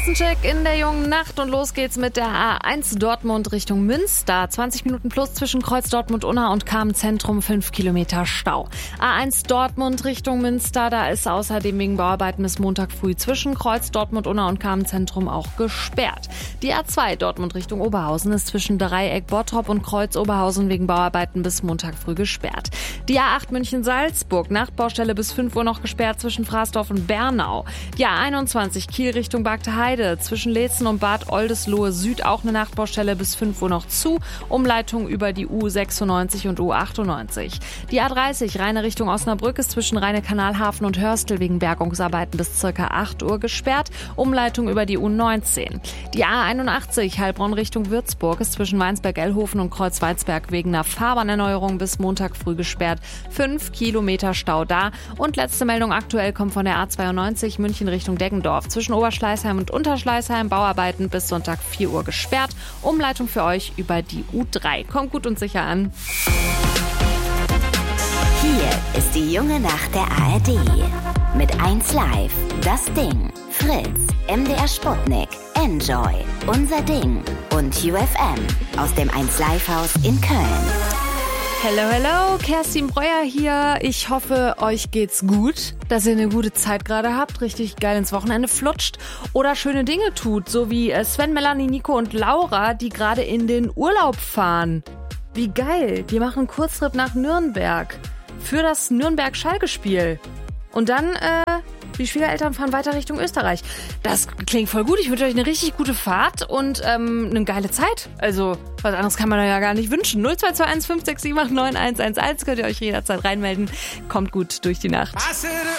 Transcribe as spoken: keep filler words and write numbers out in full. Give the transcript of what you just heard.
Straßencheck in der jungen Nacht und los geht's mit der A eins Dortmund Richtung Münster. zwanzig Minuten plus zwischen Kreuz Dortmund-Unna und Kamen-Zentrum, fünf Kilometer Stau. A eins Dortmund Richtung Münster, da ist außerdem wegen Bauarbeiten bis Montag früh zwischen Kreuz Dortmund-Unna und Kamen-Zentrum auch gesperrt. Die A zwei Dortmund Richtung Oberhausen ist zwischen Dreieck Bottrop und Kreuz Oberhausen wegen Bauarbeiten bis Montag früh gesperrt. Die A acht München-Salzburg, Nachtbaustelle bis fünf Uhr noch gesperrt zwischen Fraßdorf und Bernau. Die A einundzwanzig Kiel Richtung Bagte Heide, zwischen Leetzen und Bad Oldesloe Süd auch eine Nachtbaustelle bis fünf Uhr noch zu. Umleitung über die U sechsundneunzig und U achtundneunzig. Die A dreißig Rheine Richtung Osnabrück ist zwischen Rheine-Kanalhafen und Hörstel wegen Bergungsarbeiten bis ca. acht Uhr gesperrt. Umleitung über die U neunzehn. Die A einundachtzig Heilbronn Richtung Würzburg ist zwischen Weinsberg-Ellhofen und Kreuzweizberg wegen einer Fahrbahnerneuerung bis Montag früh gesperrt. fünf Kilometer Stau da. Und letzte Meldung aktuell kommt von der A zweiundneunzig München Richtung Deggendorf. Zwischen Oberschleißheim und Unterschleißheim Bauarbeiten bis Sonntag vier Uhr gesperrt. Umleitung für euch über die U drei. Kommt gut und sicher an. Hier ist die junge Nacht der A R D. Mit eins Live, das Ding, Fritz, M D R Sputnik, Enjoy, Unser Ding und U F M aus dem eins Live Haus in Köln. Hello, hello, Kerstin Breuer hier. Ich hoffe, euch geht's gut, dass ihr eine gute Zeit gerade habt, richtig geil ins Wochenende flutscht oder schöne Dinge tut, so wie Sven, Melanie, Nico und Laura, die gerade in den Urlaub fahren. Wie geil, die machen einen Kurztrip nach Nürnberg für das Nürnberg-Schalke-Spiel. Und dann, äh, die Schwiegereltern fahren weiter Richtung Österreich. Das klingt voll gut. Ich wünsche euch eine richtig gute Fahrt und ähm, eine geile Zeit. Also, was anderes kann man da ja gar nicht wünschen. null zwei zwei eins fünf sechs sieben acht neun eins eins eins könnt ihr euch jederzeit reinmelden. Kommt gut durch die Nacht.